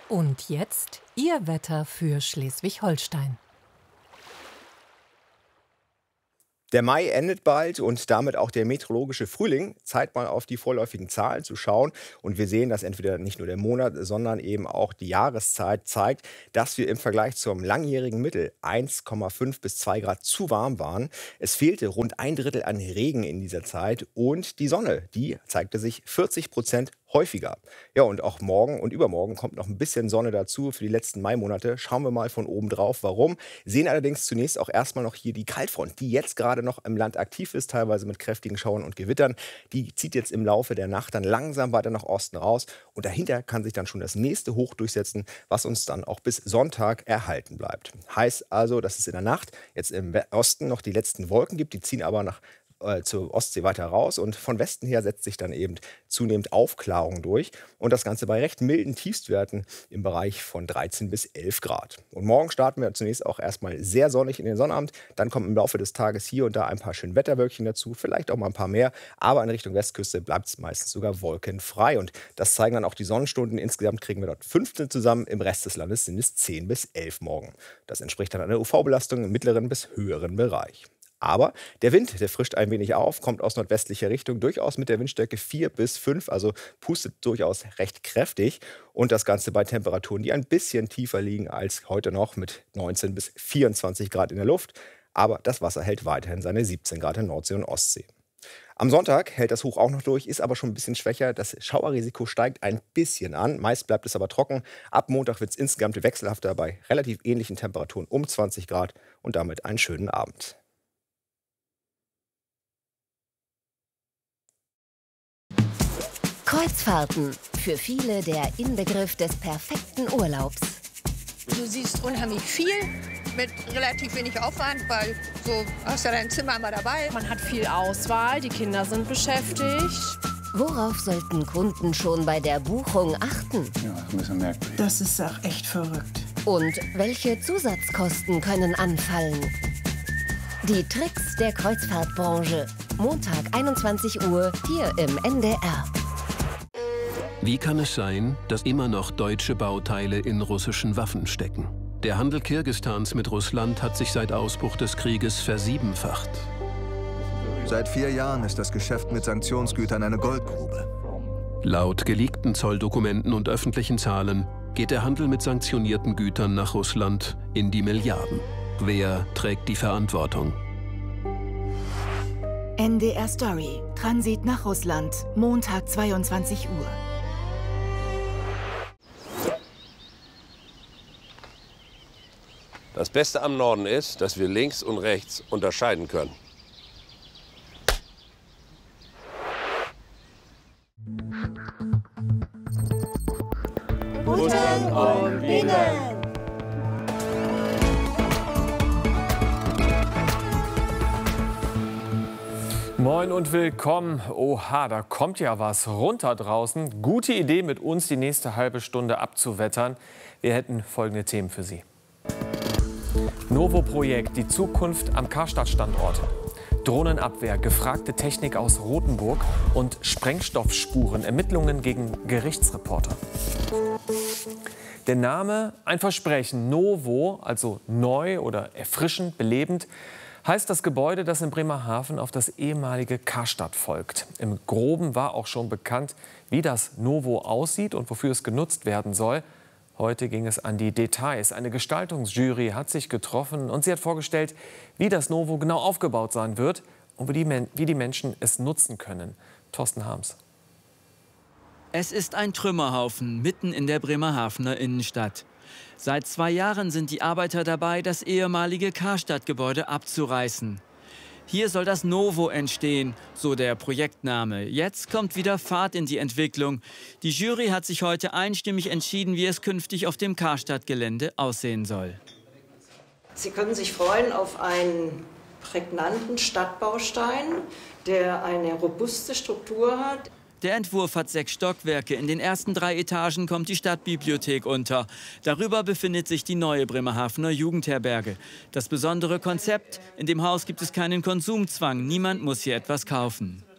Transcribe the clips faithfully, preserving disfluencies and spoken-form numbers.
Und jetzt Ihr Wetter für Schleswig-Holstein. Der Mai endet bald und damit auch der meteorologische Frühling. Zeit mal auf die vorläufigen Zahlen zu schauen. Und wir sehen, dass entweder nicht nur der Monat, sondern eben auch die Jahreszeit zeigt, dass wir im Vergleich zum langjährigen Mittel eins Komma fünf bis zwei Grad zu warm waren. Es fehlte rund ein Drittel an Regen in dieser Zeit. Und die Sonne, die zeigte sich vierzig Prozent häufiger. Ja, und auch morgen und übermorgen kommt noch ein bisschen Sonne dazu für die letzten Maimonate. Schauen wir mal von oben drauf, warum. Sehen allerdings zunächst auch erstmal noch hier die Kaltfront, die jetzt gerade noch im Land aktiv ist, teilweise mit kräftigen Schauern und Gewittern. Die zieht jetzt im Laufe der Nacht dann langsam weiter nach Osten raus. Und dahinter kann sich dann schon das nächste Hoch durchsetzen, was uns dann auch bis Sonntag erhalten bleibt. Heißt also, dass es in der Nacht jetzt im Osten noch die letzten Wolken gibt. Die ziehen aber nach zur Ostsee weiter raus und von Westen her setzt sich dann eben zunehmend Aufklärung durch und das Ganze bei recht milden Tiefstwerten im Bereich von dreizehn bis elf Grad. Und morgen starten wir zunächst auch erstmal sehr sonnig in den Sonnabend, dann kommen im Laufe des Tages hier und da ein paar schöne Wetterwölkchen dazu, vielleicht auch mal ein paar mehr, aber in Richtung Westküste bleibt es meistens sogar wolkenfrei und das zeigen dann auch die Sonnenstunden. Insgesamt kriegen wir dort fünfzehn zusammen, im Rest des Landes sind es zehn bis elf morgen. Das entspricht dann einer U V-Belastung im mittleren bis höheren Bereich. Aber der Wind, der frischt ein wenig auf, kommt aus nordwestlicher Richtung, durchaus mit der Windstärke vier bis fünf, also pustet durchaus recht kräftig. Und das Ganze bei Temperaturen, die ein bisschen tiefer liegen als heute noch mit neunzehn bis vierundzwanzig Grad in der Luft. Aber das Wasser hält weiterhin seine siebzehn Grad in Nordsee und Ostsee. Am Sonntag hält das Hoch auch noch durch, ist aber schon ein bisschen schwächer. Das Schauerrisiko steigt ein bisschen an, meist bleibt es aber trocken. Ab Montag wird es insgesamt wechselhafter bei relativ ähnlichen Temperaturen um zwanzig Grad und damit einen schönen Abend. Kreuzfahrten. Für viele der Inbegriff des perfekten Urlaubs. Du siehst unheimlich viel mit relativ wenig Aufwand, weil so hast du dein Zimmer mal dabei. Man hat viel Auswahl, die Kinder sind beschäftigt. Worauf sollten Kunden schon bei der Buchung achten? Ja, das ist ein bisschen merkwürdig. Das ist auch echt verrückt. Und welche Zusatzkosten können anfallen? Die Tricks der Kreuzfahrtbranche. Montag einundzwanzig Uhr hier im N D R. Wie kann es sein, dass immer noch deutsche Bauteile in russischen Waffen stecken? Der Handel Kirgisistans mit Russland hat sich seit Ausbruch des Krieges versiebenfacht. Seit vier Jahren ist das Geschäft mit Sanktionsgütern eine Goldgrube. Laut geleakten Zolldokumenten und öffentlichen Zahlen geht der Handel mit sanktionierten Gütern nach Russland in die Milliarden. Wer trägt die Verantwortung? N D R Story. Transit nach Russland. Montag zweiundzwanzig Uhr. Das Beste am Norden ist, dass wir links und rechts unterscheiden können. Guten und Bienen! Moin und willkommen. Oha, da kommt ja was runter draußen. Gute Idee, mit uns die nächste halbe Stunde abzuwettern. Wir hätten folgende Themen für Sie. Novo-Projekt, die Zukunft am Karstadt-Standort. Drohnenabwehr, gefragte Technik aus Rothenburg und Sprengstoffspuren, Ermittlungen gegen Gerichtsreporter. Der Name, ein Versprechen, Novo, also neu oder erfrischend, belebend, heißt das Gebäude, das in Bremerhaven auf das ehemalige Karstadt folgt. Im Groben war auch schon bekannt, wie das Novo aussieht und wofür es genutzt werden soll. Heute ging es an die Details. Eine Gestaltungsjury hat sich getroffen und sie hat vorgestellt, wie das Novo genau aufgebaut sein wird und wie die, Men- wie die Menschen es nutzen können. Thorsten Harms. Es ist ein Trümmerhaufen mitten in der Bremerhavener Innenstadt. Seit zwei Jahren sind die Arbeiter dabei, das ehemalige Karstadt-Gebäude abzureißen. Hier soll das Novo entstehen, so der Projektname. Jetzt kommt wieder Fahrt in die Entwicklung. Die Jury hat sich heute einstimmig entschieden, wie es künftig auf dem Karstadt-Gelände aussehen soll. Sie können sich freuen auf einen prägnanten Stadtbaustein, der eine robuste Struktur hat. Der Entwurf hat sechs Stockwerke. In den ersten drei Etagen kommt die Stadtbibliothek unter. Darüber befindet sich die neue Bremerhavener Jugendherberge. Das besondere Konzept: In dem Haus gibt es keinen Konsumzwang. Niemand muss hier etwas kaufen.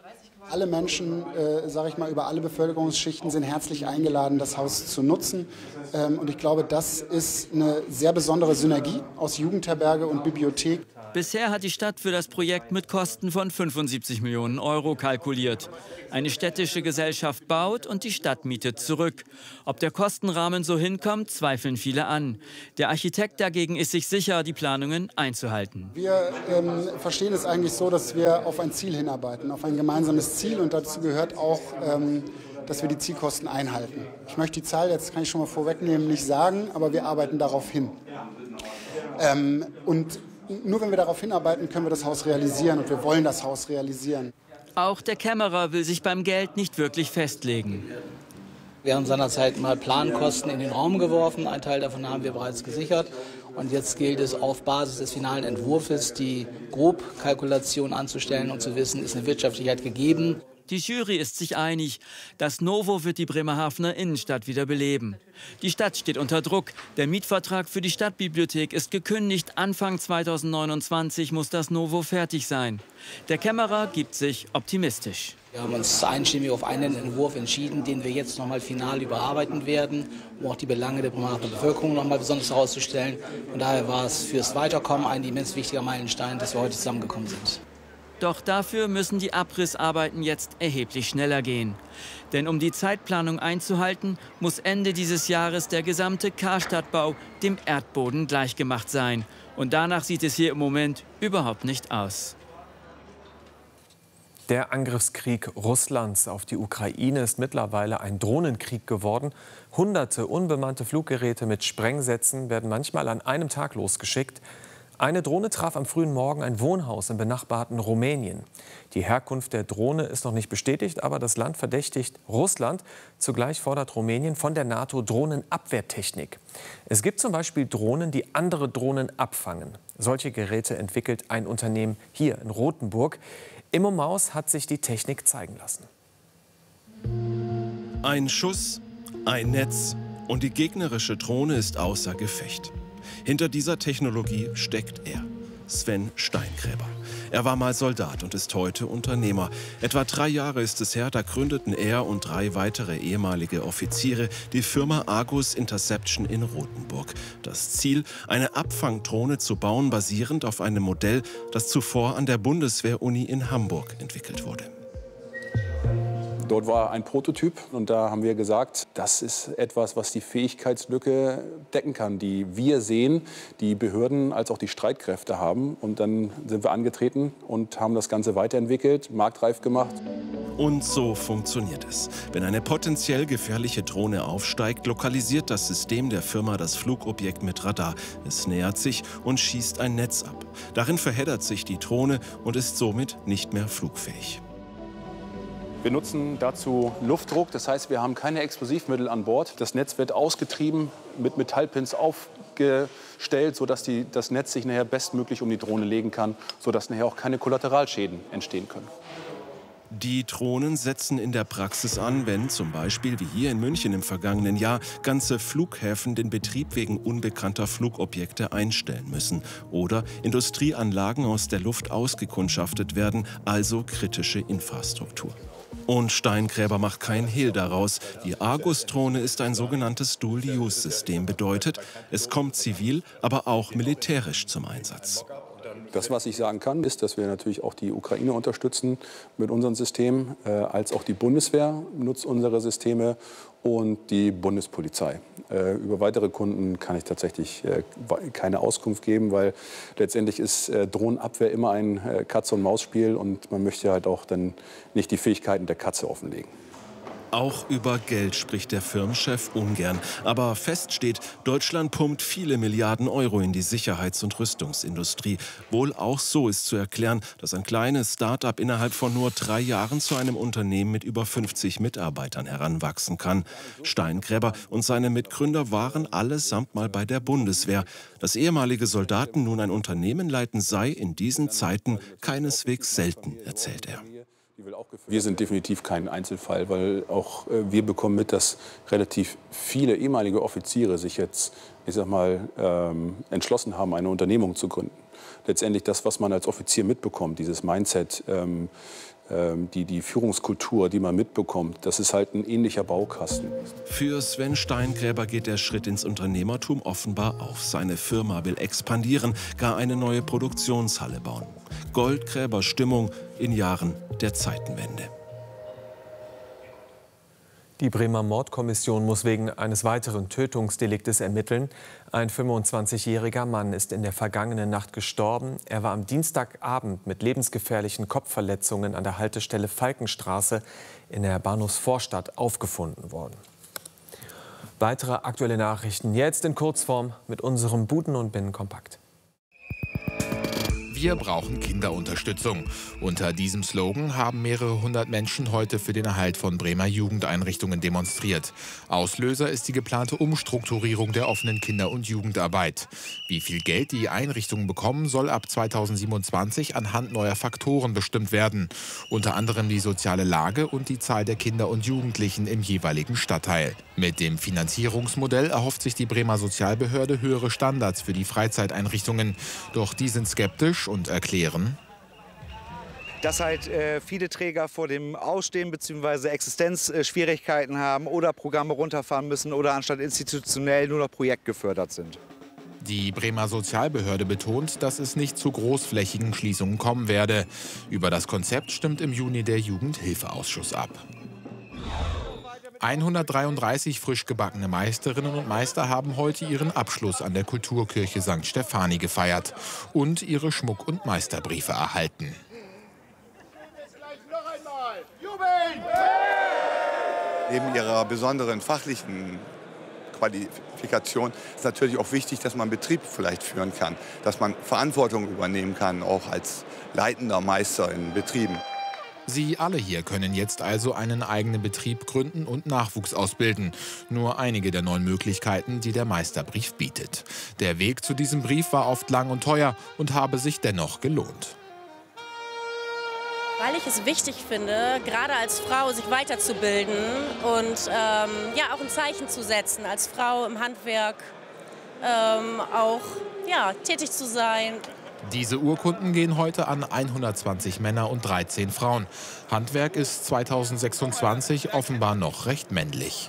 Alle Menschen, äh, sage ich mal, über alle Bevölkerungsschichten sind herzlich eingeladen, das Haus zu nutzen. Ähm, und ich glaube, das ist eine sehr besondere Synergie aus Jugendherberge und Bibliothek. Bisher hat die Stadt für das Projekt mit Kosten von fünfundsiebzig Millionen Euro kalkuliert. Eine städtische Gesellschaft baut und die Stadt mietet zurück. Ob der Kostenrahmen so hinkommt, zweifeln viele an. Der Architekt dagegen ist sich sicher, die Planungen einzuhalten. Wir ähm, verstehen es eigentlich so, dass wir auf ein Ziel hinarbeiten, auf ein gemeinsames Ziel. Und dazu gehört auch, ähm, dass wir die Zielkosten einhalten. Ich möchte die Zahl, jetzt kann ich schon mal vorwegnehmen, nicht sagen, aber wir arbeiten darauf hin. Ähm, und nur wenn wir darauf hinarbeiten, können wir das Haus realisieren und wir wollen das Haus realisieren. Auch der Kämmerer will sich beim Geld nicht wirklich festlegen. Wir haben seinerzeit mal Plankosten in den Raum geworfen. Ein Teil davon haben wir bereits gesichert. Und jetzt gilt es auf Basis des finalen Entwurfs die Grobkalkulation anzustellen und zu wissen, ist eine Wirtschaftlichkeit gegeben. Die Jury ist sich einig, das Novo wird die Bremerhavener Innenstadt wieder beleben. Die Stadt steht unter Druck. Der Mietvertrag für die Stadtbibliothek ist gekündigt. Anfang zweitausendneunundzwanzig muss das Novo fertig sein. Der Kämmerer gibt sich optimistisch. Wir haben uns einstimmig auf einen Entwurf entschieden, den wir jetzt noch mal final überarbeiten werden, um auch die Belange der Bremerhavener Bevölkerung noch mal besonders herauszustellen. Und daher war es fürs Weiterkommen ein immens wichtiger Meilenstein, dass wir heute zusammengekommen sind. Doch dafür müssen die Abrissarbeiten jetzt erheblich schneller gehen. Denn um die Zeitplanung einzuhalten, muss Ende dieses Jahres der gesamte Karstadtbau dem Erdboden gleichgemacht sein. Und danach sieht es hier im Moment überhaupt nicht aus. Der Angriffskrieg Russlands auf die Ukraine ist mittlerweile ein Drohnenkrieg geworden. Hunderte unbemannte Fluggeräte mit Sprengsätzen werden manchmal an einem Tag losgeschickt. Eine Drohne traf am frühen Morgen ein Wohnhaus im benachbarten Rumänien. Die Herkunft der Drohne ist noch nicht bestätigt, aber das Land verdächtigt Russland. Zugleich fordert Rumänien von der NATO Drohnenabwehrtechnik. Es gibt zum Beispiel Drohnen, die andere Drohnen abfangen. Solche Geräte entwickelt ein Unternehmen hier in Rothenburg. Immo Maus hat sich die Technik zeigen lassen. Ein Schuss, ein Netz und die gegnerische Drohne ist außer Gefecht. Hinter dieser Technologie steckt er, Sven Steingräber. Er war mal Soldat und ist heute Unternehmer. Etwa drei Jahre ist es her, da gründeten er und drei weitere ehemalige Offiziere die Firma Argus Interception in Rothenburg. Das Ziel, eine Abfangdrohne zu bauen, basierend auf einem Modell, das zuvor an der Bundeswehr-Uni in Hamburg entwickelt wurde. Dort war ein Prototyp und da haben wir gesagt, das ist etwas, was die Fähigkeitslücke decken kann, die wir sehen, die Behörden als auch die Streitkräfte haben. Und dann sind wir angetreten und haben das Ganze weiterentwickelt, marktreif gemacht. Und so funktioniert es. Wenn eine potenziell gefährliche Drohne aufsteigt, lokalisiert das System der Firma das Flugobjekt mit Radar. Es nähert sich und schießt ein Netz ab. Darin verheddert sich die Drohne und ist somit nicht mehr flugfähig. Wir nutzen dazu Luftdruck, das heißt, wir haben keine Explosivmittel an Bord. Das Netz wird ausgetrieben, mit Metallpins aufgestellt, sodass die, das Netz sich nachher bestmöglich um die Drohne legen kann, sodass nachher auch keine Kollateralschäden entstehen können. Die Drohnen setzen in der Praxis an, wenn zum Beispiel wie hier in München im vergangenen Jahr ganze Flughäfen den Betrieb wegen unbekannter Flugobjekte einstellen müssen oder Industrieanlagen aus der Luft ausgekundschaftet werden, also kritische Infrastruktur. Und Steingräber macht kein Hehl daraus. Die Argus-Drohne ist ein sogenanntes Dual-Use-System. Bedeutet, es kommt zivil, aber auch militärisch zum Einsatz. Das, was ich sagen kann, ist, dass wir natürlich auch die Ukraine unterstützen mit unserem System, äh, als auch die Bundeswehr nutzt unsere Systeme und die Bundespolizei. Äh, über weitere Kunden kann ich tatsächlich äh, keine Auskunft geben, weil letztendlich ist äh, Drohnenabwehr immer ein äh, Katze-und-Maus-Spiel und man möchte halt auch dann nicht die Fähigkeiten der Katze offenlegen. Auch über Geld spricht der Firmenchef ungern. Aber fest steht, Deutschland pumpt viele Milliarden Euro in die Sicherheits- und Rüstungsindustrie. Wohl auch so ist zu erklären, dass ein kleines Start-up innerhalb von nur drei Jahren zu einem Unternehmen mit über fünfzig Mitarbeitern heranwachsen kann. Steingräber und seine Mitgründer waren allesamt mal bei der Bundeswehr. Dass ehemalige Soldaten nun ein Unternehmen leiten, sei in diesen Zeiten keineswegs selten, erzählt er. Wir sind definitiv kein Einzelfall, weil auch äh, wir bekommen mit, dass relativ viele ehemalige Offiziere sich jetzt, ich sag mal, ähm, entschlossen haben, eine Unternehmung zu gründen. Letztendlich das, was man als Offizier mitbekommt, dieses Mindset, ähm, die, die Führungskultur, die man mitbekommt, das ist halt ein ähnlicher Baukasten. Für Sven Steingräber geht der Schritt ins Unternehmertum offenbar auf. Seine Firma will expandieren, gar eine neue Produktionshalle bauen. Goldgräberstimmung in Jahren der Zeitenwende. Die Bremer Mordkommission muss wegen eines weiteren Tötungsdeliktes ermitteln. Ein fünfundzwanzigjähriger Mann ist in der vergangenen Nacht gestorben. Er war am Dienstagabend mit lebensgefährlichen Kopfverletzungen an der Haltestelle Falkenstraße in der Bahnhofsvorstadt aufgefunden worden. Weitere aktuelle Nachrichten jetzt in Kurzform mit unserem Buden- und Binnenkompakt. Wir brauchen Kinderunterstützung. Unter diesem Slogan haben mehrere hundert Menschen heute für den Erhalt von Bremer Jugendeinrichtungen demonstriert. Auslöser ist die geplante Umstrukturierung der offenen Kinder- und Jugendarbeit. Wie viel Geld die Einrichtungen bekommen, soll ab zweitausendsiebenundzwanzig anhand neuer Faktoren bestimmt werden. Unter anderem die soziale Lage und die Zahl der Kinder und Jugendlichen im jeweiligen Stadtteil. Mit dem Finanzierungsmodell erhofft sich die Bremer Sozialbehörde höhere Standards für die Freizeiteinrichtungen. Doch die sind skeptisch und erklären, dass halt äh, viele Träger vor dem Ausstehen bzw. Existenzschwierigkeiten haben oder Programme runterfahren müssen oder anstatt institutionell nur noch projektgefördert sind. Die Bremer Sozialbehörde betont, dass es nicht zu großflächigen Schließungen kommen werde. Über das Konzept stimmt im Juni der Jugendhilfeausschuss ab. hundertdreiunddreißig frisch gebackene Meisterinnen und Meister haben heute ihren Abschluss an der Kulturkirche Sankt Stefani gefeiert und ihre Schmuck- und Meisterbriefe erhalten. Neben ihrer besonderen fachlichen Qualifikation ist natürlich auch wichtig, dass man Betrieb vielleicht führen kann, dass man Verantwortung übernehmen kann, auch als leitender Meister in Betrieben. Sie alle hier können jetzt also einen eigenen Betrieb gründen und Nachwuchs ausbilden. Nur einige der neuen Möglichkeiten, die der Meisterbrief bietet. Der Weg zu diesem Brief war oft lang und teuer und habe sich dennoch gelohnt. Weil ich es wichtig finde, gerade als Frau sich weiterzubilden und ähm, ja, auch ein Zeichen zu setzen, als Frau im Handwerk ähm, auch ja, tätig zu sein. Diese Urkunden gehen heute an hundertzwanzig Männer und dreizehn Frauen. Handwerk ist zweitausendsechsundzwanzig offenbar noch recht männlich.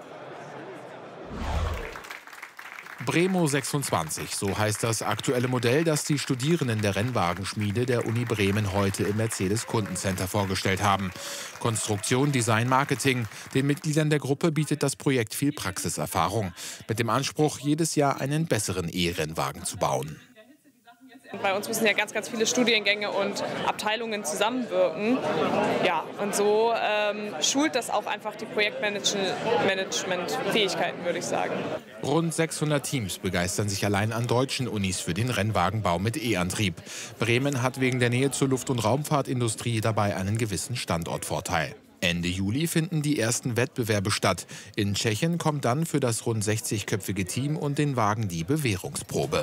Bremo sechsundzwanzig, so heißt das aktuelle Modell, das die Studierenden der Rennwagenschmiede der Uni Bremen heute im Mercedes-Kundencenter vorgestellt haben. Konstruktion, Design, Marketing. Den Mitgliedern der Gruppe bietet das Projekt viel Praxiserfahrung. Mit dem Anspruch, jedes Jahr einen besseren E-Rennwagen zu bauen. Bei uns müssen ja ganz, ganz viele Studiengänge und Abteilungen zusammenwirken. Ja, und so ähm, schult das auch einfach die Projektmanagement-Fähigkeiten, würde ich sagen. Rund sechshundert Teams begeistern sich allein an deutschen Unis für den Rennwagenbau mit E-Antrieb. Bremen hat wegen der Nähe zur Luft- und Raumfahrtindustrie dabei einen gewissen Standortvorteil. Ende Juli finden die ersten Wettbewerbe statt. In Tschechien kommt dann für das rund sechzigköpfige Team und den Wagen die Bewährungsprobe.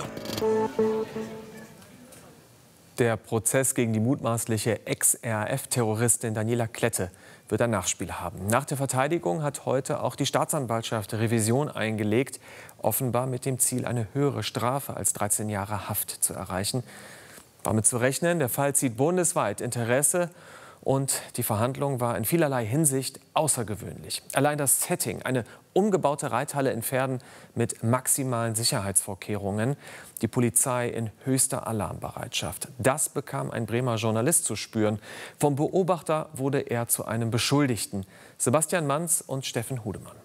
Der Prozess gegen die mutmaßliche Ex-R A F-Terroristin Daniela Klette wird ein Nachspiel haben. Nach der Verteidigung hat heute auch die Staatsanwaltschaft Revision eingelegt, offenbar mit dem Ziel, eine höhere Strafe als dreizehn Jahre Haft zu erreichen. War mit zu rechnen, der Fall zieht bundesweit Interesse und die Verhandlung war in vielerlei Hinsicht außergewöhnlich. Allein das Setting, eine umgebaute Reithalle in Verden mit maximalen Sicherheitsvorkehrungen, die Polizei in höchster Alarmbereitschaft. Das bekam ein Bremer Journalist zu spüren. Vom Beobachter wurde er zu einem Beschuldigten. Sebastian Manz und Steffen Hudemann.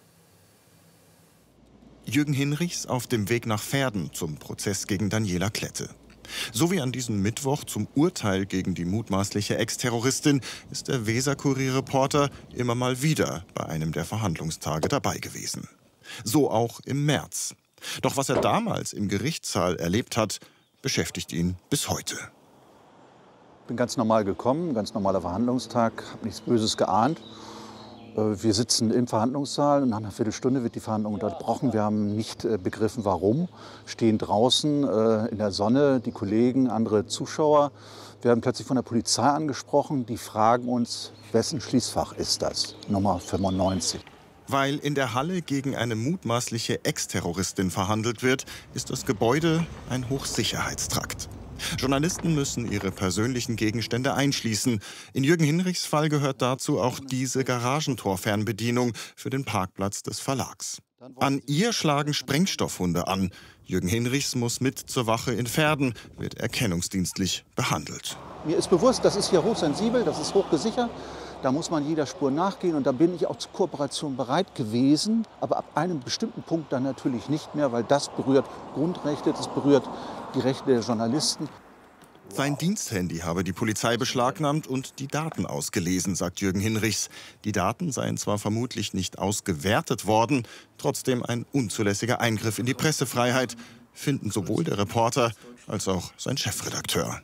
Jürgen Hinrichs auf dem Weg nach Verden zum Prozess gegen Daniela Klette. So wie an diesem Mittwoch zum Urteil gegen die mutmaßliche Ex-Terroristin ist der Weser-Kurier-Reporter immer mal wieder bei einem der Verhandlungstage dabei gewesen. So auch im März. Doch was er damals im Gerichtssaal erlebt hat, beschäftigt ihn bis heute. Ich bin ganz normal gekommen, ganz normaler Verhandlungstag, habe nichts Böses geahnt. Wir sitzen im Verhandlungssaal und nach einer Viertelstunde wird die Verhandlung unterbrochen. Wir haben nicht begriffen, warum. Stehen draußen in der Sonne, die Kollegen, andere Zuschauer. Wir werden plötzlich von der Polizei angesprochen. Die fragen uns, wessen Schließfach ist das? Nummer fünfundneunzig. Weil in der Halle gegen eine mutmaßliche Ex-Terroristin verhandelt wird, ist das Gebäude ein Hochsicherheitstrakt. Journalisten müssen ihre persönlichen Gegenstände einschließen. In Jürgen Hinrichs Fall gehört dazu auch diese Garagentor-Fernbedienung für den Parkplatz des Verlags. An ihr schlagen Sprengstoffhunde an. Jürgen Hinrichs muss mit zur Wache in Verden, wird erkennungsdienstlich behandelt. Mir ist bewusst, das ist hier hochsensibel, das ist hochgesichert. Da muss man jeder Spur nachgehen und da bin ich auch zur Kooperation bereit gewesen. Aber ab einem bestimmten Punkt dann natürlich nicht mehr, weil das berührt Grundrechte, das berührt die Rechte der Journalisten. Sein Diensthandy habe die Polizei beschlagnahmt und die Daten ausgelesen, sagt Jürgen Hinrichs. Die Daten seien zwar vermutlich nicht ausgewertet worden, trotzdem ein unzulässiger Eingriff in die Pressefreiheit, finden sowohl der Reporter als auch sein Chefredakteur.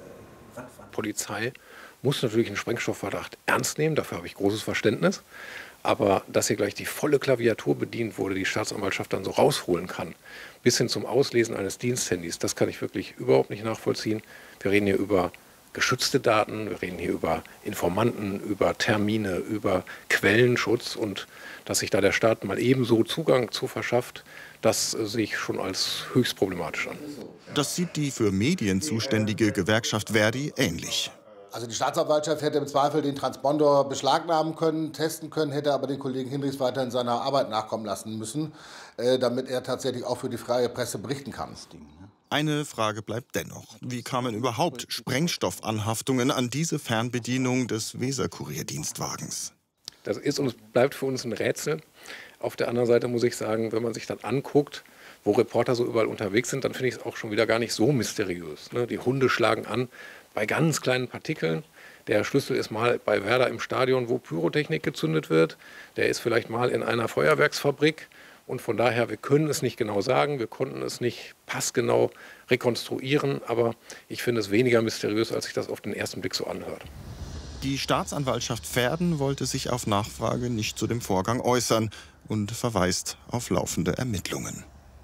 Polizei muss natürlich einen Sprengstoffverdacht ernst nehmen, dafür habe ich großes Verständnis. Aber dass hier gleich die volle Klaviatur bedient wurde, die Staatsanwaltschaft dann so rausholen kann, bis hin zum Auslesen eines Diensthandys, das kann ich wirklich überhaupt nicht nachvollziehen. Wir reden hier über geschützte Daten, wir reden hier über Informanten, über Termine, über Quellenschutz. Und dass sich da der Staat mal ebenso Zugang zu verschafft, das sehe ich schon als höchst problematisch an. Das sieht die für Medien zuständige Gewerkschaft Verdi ähnlich. Also die Staatsanwaltschaft hätte im Zweifel den Transponder beschlagnahmen können, testen können, hätte aber den Kollegen Hinrichs weiter in seiner Arbeit nachkommen lassen müssen, äh, damit er tatsächlich auch für die freie Presse berichten kann. Eine Frage bleibt dennoch. Wie kamen überhaupt Sprengstoffanhaftungen an diese Fernbedienung des Weser-Kurierdienstwagens? Das ist und es bleibt für uns ein Rätsel. Auf der anderen Seite muss ich sagen, wenn man sich dann anguckt, wo Reporter so überall unterwegs sind, dann finde ich es auch schon wieder gar nicht so mysteriös. Ne? Die Hunde schlagen an bei ganz kleinen Partikeln. Der Schlüssel ist mal bei Werder im Stadion, wo Pyrotechnik gezündet wird. Der ist vielleicht mal in einer Feuerwerksfabrik. Und von daher, wir können es nicht genau sagen, wir konnten es nicht passgenau rekonstruieren. Aber ich finde es weniger mysteriös, als sich das auf den ersten Blick so anhört. Die Staatsanwaltschaft Verden wollte sich auf Nachfrage nicht zu dem Vorgang äußern und verweist auf laufende Ermittlungen.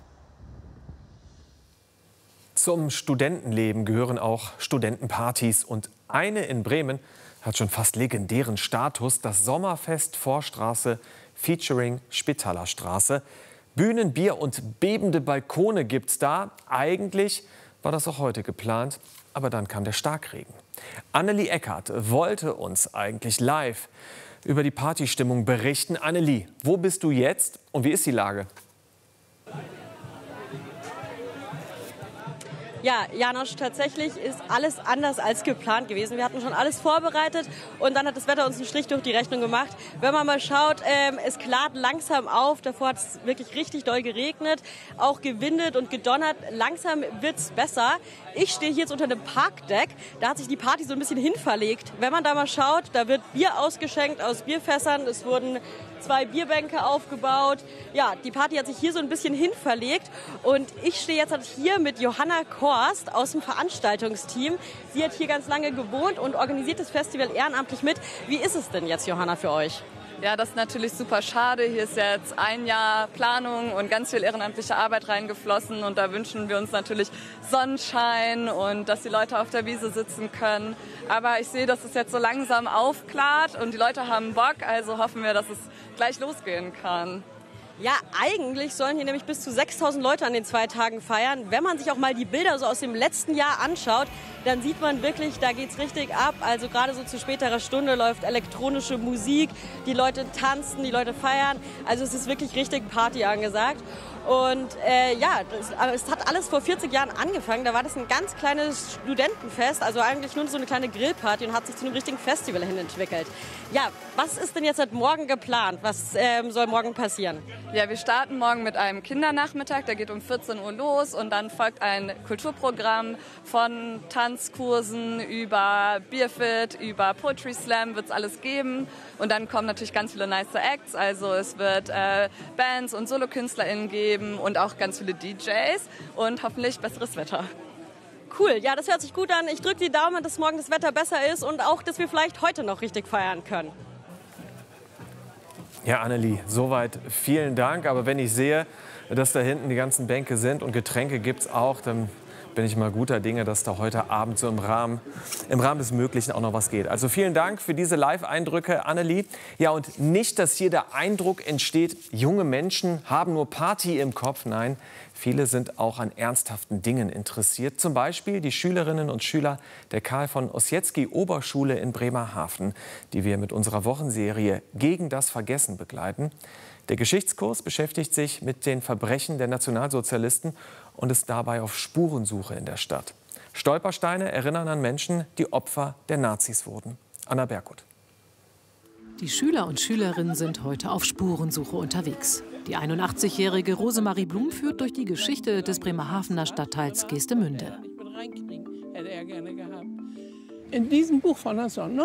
Zum Studentenleben gehören auch Studentenpartys. Und eine in Bremen hat schon fast legendären Status. Das Sommerfest Vorstraße featuring Spitalerstraße. Bühnen, Bier und bebende Balkone gibt's da. Eigentlich war das auch heute geplant, aber dann kam der Starkregen. Annelie Eckert wollte uns eigentlich live über die Partystimmung berichten. Annelie, wo bist du jetzt und wie ist die Lage? Ja, Janosch, tatsächlich ist alles anders als geplant gewesen. Wir hatten schon alles vorbereitet und dann hat das Wetter uns einen Strich durch die Rechnung gemacht. Wenn man mal schaut, ähm, es klart langsam auf. Davor hat es wirklich richtig doll geregnet, auch gewindet und gedonnert. Langsam wird es besser. Ich stehe hier jetzt unter einem Parkdeck. Da hat sich die Party so ein bisschen hinverlegt. Wenn man da mal schaut, da wird Bier ausgeschenkt aus Bierfässern. Es wurden zwei Bierbänke aufgebaut. Ja, die Party hat sich hier so ein bisschen hinverlegt. Und ich stehe jetzt halt hier mit Johanna Korst aus dem Veranstaltungsteam. Sie hat hier ganz lange gewohnt und organisiert das Festival ehrenamtlich mit. Wie ist es denn jetzt, Johanna, für euch? Ja, das ist natürlich super schade. Hier ist jetzt ein Jahr Planung und ganz viel ehrenamtliche Arbeit reingeflossen. Und da wünschen wir uns natürlich Sonnenschein und dass die Leute auf der Wiese sitzen können. Aber ich sehe, dass es jetzt so langsam aufklart und die Leute haben Bock. Also hoffen wir, dass es gleich losgehen kann. Ja, eigentlich sollen hier nämlich bis zu sechstausend Leute an den zwei Tagen feiern. Wenn man sich auch mal die Bilder so aus dem letzten Jahr anschaut, dann sieht man wirklich, da geht's richtig ab. Also gerade so zu späterer Stunde läuft elektronische Musik, die Leute tanzen, die Leute feiern. Also es ist wirklich richtig Party angesagt. Und äh, ja, das, es hat alles vor vierzig Jahren angefangen. Da war das ein ganz kleines Studentenfest, also eigentlich nur so eine kleine Grillparty und hat sich zu einem richtigen Festival hin entwickelt. Ja, was ist denn jetzt seit morgen geplant? Was ähm, soll morgen passieren? Ja, wir starten morgen mit einem Kindernachmittag, der geht um vierzehn Uhr los und dann folgt ein Kulturprogramm von Tanzkursen über Bierfit, über Poetry Slam wird es alles geben. Und dann kommen natürlich ganz viele nice Acts, also es wird äh, Bands und SolokünstlerInnen geben und auch ganz viele D Js und hoffentlich besseres Wetter. Cool, ja, das hört sich gut an. Ich drücke die Daumen, dass morgen das Wetter besser ist und auch, dass wir vielleicht heute noch richtig feiern können. Ja, Annelie, soweit vielen Dank. Aber wenn ich sehe, dass da hinten die ganzen Bänke sind und Getränke gibt es auch, dann bin ich mal guter Dinge, dass da heute Abend so im Rahmen, im Rahmen des Möglichen auch noch was geht. Also vielen Dank für diese Live-Eindrücke, Annelie. Ja, und nicht, dass hier der Eindruck entsteht, junge Menschen haben nur Party im Kopf. Nein, viele sind auch an ernsthaften Dingen interessiert. Zum Beispiel die Schülerinnen und Schüler der Karl von Ossietzky Oberschule in Bremerhaven, die wir mit unserer Wochenserie Gegen das Vergessen begleiten. Der Geschichtskurs beschäftigt sich mit den Verbrechen der Nationalsozialisten und ist dabei auf Spurensuche in der Stadt. Stolpersteine erinnern an Menschen, die Opfer der Nazis wurden. Anna Berkut. Die Schüler und Schülerinnen sind heute auf Spurensuche unterwegs. Die einundachtzigjährige Rosemarie Blum führt durch die Geschichte des Bremerhavener Stadtteils Geestemünde. In diesem Buch von neunzehnhundertneunzig